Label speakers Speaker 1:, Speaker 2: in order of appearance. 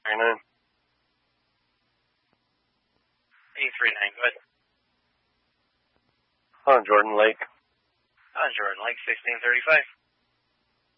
Speaker 1: 839.
Speaker 2: 839, go ahead.
Speaker 1: On Jordan Lake.
Speaker 2: On Jordan Lake, 1635.